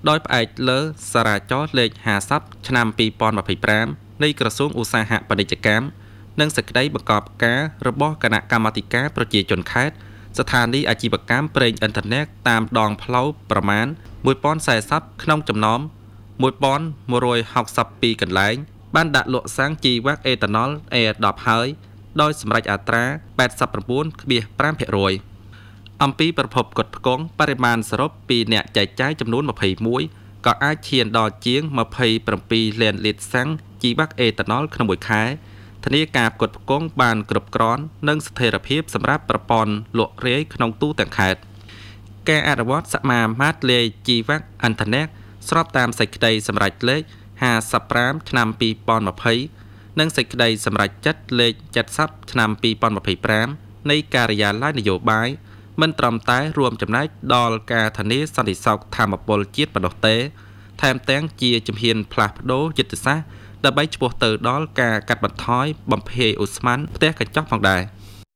ដោយផ្អែកលើសារចរលេខ50ឆ្នាំ2025នៃក្រសួងឧស្សាហពាណិជ្ជកម្មនិងសេចក្តីបង្កប់ការរបស់គណៈកម្មាធិការប្រជាជនខេត្តស្ថានីយអាជីវកម្មប្រេងឥន្ធនៈតាមដងផ្លូវប្រមាណ1040ក្នុងចំណោម1162កន្លែងបានដាក់លក់សាំងជីវ៉ាក់អេតាណុល E10 ហើយដោយសម្រេចអត្រា 89.5% អំពីប្រភពផ្គត់ផ្គង់បរិមាណសរុបពីអ្នកចែកចាយចំនួន21ក៏អាចឈានដល់ជាង27លានលីត្រសាំងជីវ៉ាក់អេតាណុលក្នុងមួយខែធានាការផ្គត់ផ្គង់បានគ្រប់គ្រាន់និងស្ថិរភាពសម្រាប់ប្រព័ន្ធលក់រាយក្នុងទូទាំងខេត្តការអនុវត្តសមាមាត្រលាយជីវ៉ាក់ឥន្ធនៈស្របតាមសេចក្តីសម្រេចលេខ55ឆ្នាំ2020និងសេចក្តីសម្រេចចិត្តលេខ70ឆ្នាំ2025នៃការិយាល័យនយោបាយមិនត្រឹមតែរួមចំណែកដល់ការធានាសន្តិសុខធម្មពលជាតិប៉ុណ្ណោះទេថែមទាំងជាជំហានផ្លាស់ប្ដូរយុទ្ធសាស្ត្រដើម្បីឆ្ពោះទៅដល់ការកាត់បន្ថយបំភាយឧស្ម័នផ្ទះកញ្ចក់ផងដែរ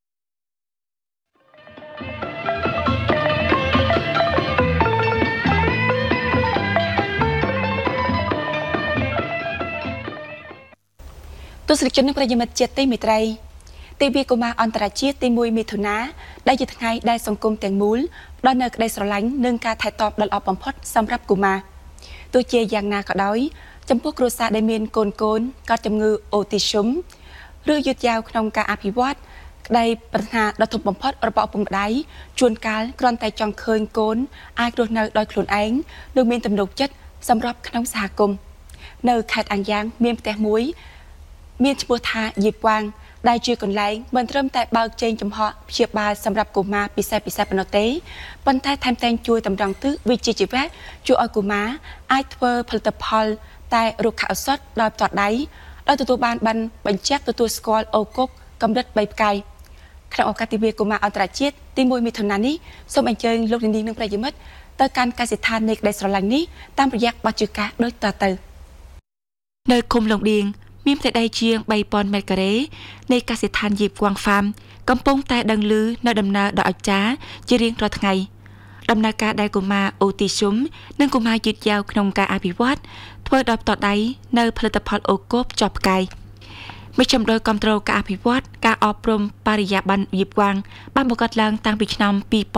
ទស្សនិកជននិងប្រិយមិត្តជាទីមេត្រីទិវាកុមារអន្តរជាតិទី1មិថុនាដែលជាថ្ងៃដែលសង្គមទាំងមូលផ្ដល់នូវក្តីស្រឡាញ់និងការថែទាំដ៏ល្អបំផុតសម្រាប់កុមារទោះជាយ៉ាងណាក៏ដោយចំពោះគ្រួសារដែលមានកូនកើតជំងឺអូទីសឹមឬយឺតយ៉ាវក្នុងការអភិវឌ្ឍក្តីប្រាថ្នាដ៏ធំបំផុតរបស់ឪពុកម្ដាយជួនកាលគ្រាន់តែចង់ឃើញកូនអាចរស់នៅដោយខ្លួនឯងនិងមានទំនុកចិត្តសម្រាប់ក្នុងសហគមន៍នៅខេត្តអាំងយ៉ាងមានផ្ទះមួយមានឈ្មោះថាយីប៉ាងដែលជាកន្លែងមិនត្រឹមតែបើកចេញចំហព្យាបាលសម្រាប់កុមារពិសេសប៉ុណ្ណោះទេប៉ុន្តែថែមទាំងជួយតម្រង់ទិសវិជ្ជាជីវៈជួយឲ្យកុមារអាចធ្វើផលិតផលតែរុក្ខឱសថដោយផ្ទាល់ដៃដោយទទួលបានបញ្ជាក់ទទួលស្គាល់អូកុកកម្រិត3ផ្កាយក្នុងឱកាសទិវាកុមារអន្តរជាតិទី1មិថុនានេះសូមអញ្ជើញលោកនាងនិងប្រិយមិត្តទៅកាន់កសិដ្ឋាននៃក្តីស្រឡាញ់នេះតាមរយៈបទជការដូចតទៅនៅឃុំលងឌៀងមានផ្ទៃដីជាង 3000 ម៉ែត្រការ៉េនៃកសិដ្ឋានយីប៉ាងហ្វាមកំពុងតែដឹងឮនៅដំណើរដ៏អស្ចារ្យជារៀងរាល់ថ្ងៃដំណើរការដែលកុមារអូទីសឹមនិងកុមារយឺតយ៉ាវក្នុងការអភិវឌ្ឍធ្វើដោយផ្ទាល់ដៃនៅផលិតផលអូកូបចប់ផ្កាយមជ្ឈមណ្ឌលគ្រប់គ្រងការអភិវឌ្ឍការអប់រំបរិយាបន្នយីប៉ាងបានបង្កើតឡើងតាំងពីឆ្នាំ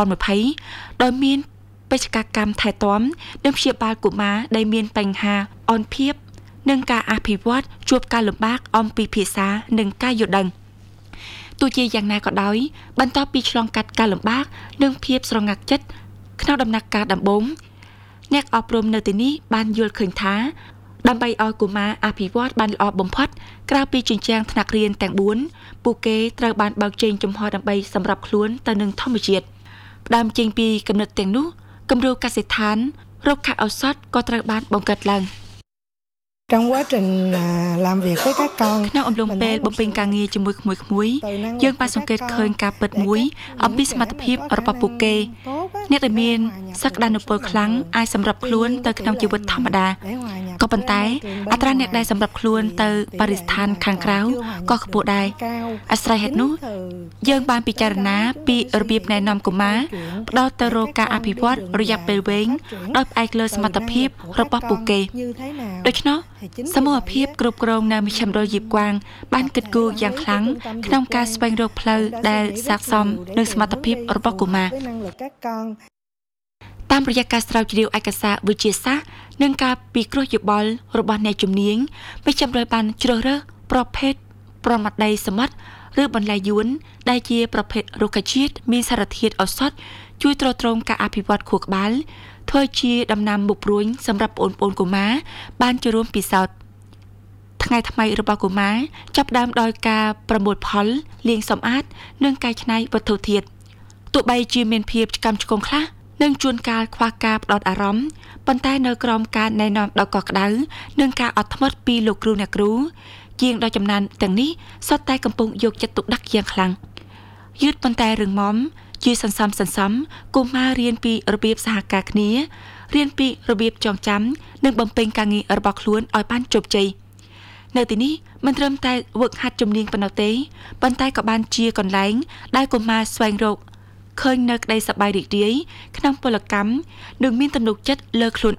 2020ដោយមានបេសកកម្មថែទាំនិងព្យាបាលកុមារដែលមានបញ្ហាអនភាពនិងការអភិវឌ្ឍជួបការលំបាកអំពីភាសានិងការយល់ដឹងទោះជាយ៉ាងណាក៏ដោយបន្ទាប់ពីឆ្លងកាត់ការលំបាកនិងភាពស្រងាក់ចិត្តក្នុងដំណាក់កាលដំបូងអ្នកអប់រំនៅទីនេះបានយល់ឃើញថាដើម្បីឲ្យកុមារអភិវឌ្ឍបានល្អបំផុតក្រៅពីជញ្ជាំងថ្នាក់រៀនទាំង4ពួកគេត្រូវបានបើកចេញចំហដើម្បីសម្រាប់ខ្លួនទៅនឹងធម្មជាតិផ្ដើមចេញពីគំនិតទាំងនោះគំរូកសិដ្ឋានរុក្ខឱសថក៏ត្រូវបានបង្កើតឡើង trong quá trình làm việc với các con ក្នុងអំឡុងពេលបំពេញការងារជាមួយក្មួយៗយើងបានសង្កេតឃើញការពិតមួយអំពីសមត្ថភាពរបស់ពួកគេអ្នកដែលមានសក្តានុពលខ្លាំងអាចសម្របខ្លួនទៅក្នុងជីវិតធម្មតាក៏ប៉ុន្តែអត្រាអ្នកដែលសម្របខ្លួនទៅបរិស្ថានខាងក្រៅក៏ខ្ពស់ដែរអាស្រ័យហេតុនោះយើងបានពិចារណាពីរបៀបណែនាំកុមារផ្ដោតទៅរកការអភិវឌ្ឍរយៈពេលវែងដោយផ្អែកលើសមត្ថភាពរបស់ពួកគេដូច្នោះសមូហភាពគ្រប់គ្រងនៅមជ្ឈមណ្ឌលយីប៉ាងបានគិតគូរយ៉ាងខ្លាំងក្នុងការស្វែងរកផ្លូវដែលស័ក្តិសមនឹងសមត្ថភាពរបស់កុមារតាមរយៈការស្រាវជ្រាវឯកសារវិទ្យាសាស្ត្រនិងការពិគ្រោះយោបល់របស់អ្នកជំនាញមជ្ឈមណ្ឌលបានជ្រើសរើសប្រភេទប្រមាត់ដីសមុទ្រឬបន្លែយួនដែលជាប្រភេទរុក្ខជាតិមានសារធាតុឱសថជួយទ្រទ្រង់ការអភិវឌ្ឍខួរក្បាលធ្វើជាដំណាំមុខព្រួញសម្រាប់បងប្អូនកុមារបានចូលរួមពិសោធន៍ថ្ងៃថ្មីរបស់កុមារចាប់ផ្ដើមដោយការប្រមូលផលលាងសម្អាតនិងកែច្នៃវត្ថុធាតុទោះបីជាមានភាពឆ្កាំឆ្គងខ្លះនិងជួនកាលខ្វះការផ្ដោតអារម្មណ៍ប៉ុន្តែនៅក្រោមការណែនាំដ៏កក់ក្ដៅនិងការអត់ធ្មត់ពីលោកគ្រូអ្នកគ្រូជាងដ៏ចំណានទាំងនេះសុទ្ធតែកំពុងយកចិត្តទុកដាក់យ៉ាងខ្លាំងយឺតប៉ុន្តែរឹងមាំជាសន្សំកុមាររៀនពីរបៀបសហការគ្នារៀនពីរបៀបចងចាំនិងបំពេញការងាររបស់ខ្លួនឲ្យបានជោគជ័យនៅទីនេះមិនត្រឹមតែវឹកហាត់ជំនាញប៉ុណ្ណោះទេប៉ុន្តែក៏បានជាកន្លែងដែលកុមារស្វែងរកឃើញនៅក្តីសប្បាយរីករាយក្នុងពលកម្មនិងមានទំនុកចិត្តលើខ្លួន